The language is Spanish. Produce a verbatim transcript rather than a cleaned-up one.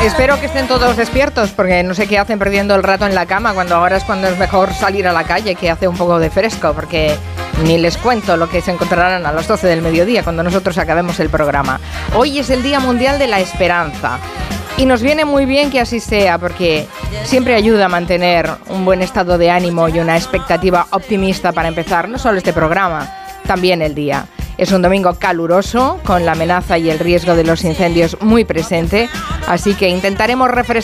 Espero que estén todos despiertos, porque no sé qué hacen perdiendo el rato en la cama, cuando ahora es cuando es mejor salir a la calle, que hace un poco de fresco, porque ni les cuento lo que se encontrarán a las doce del mediodía, cuando nosotros acabemos el programa. Hoy es el Día Mundial de la Esperanza. Y nos viene muy bien que así sea, porque siempre ayuda a mantener un buen estado de ánimo y una expectativa optimista para empezar no solo este programa, también el día. Es un domingo caluroso, con la amenaza y el riesgo de los incendios muy presente, así que intentaremos refrescar